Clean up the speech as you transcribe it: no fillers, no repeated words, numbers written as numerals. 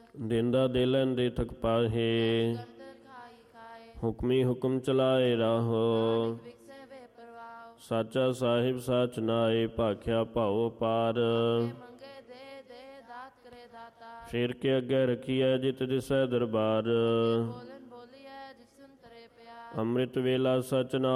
ਦਿੰਦਾ ਦੇ ਲੈਂਦੇ ਥਕ ਪਾਹੇ। ਹੁਕਮੀ ਹੁਕਮ ਚਲਾਏ ਰਾਹੋ। ਸਾਚਾ ਸਾਹਿਬ ਸਾਚ ਨਾਏ ਭਾਖਿਆ ਭਾਉ ਪਾਰ। ਫਿਰ ਕੇ ਅੱਗੇ ਰਖੀਐ ਜਿਤ ਦਿਸੈ ਦਰਬਾਰ। ਅੰਮ੍ਰਿਤ ਵੇਲਾ ਸਚ ਨਾਮ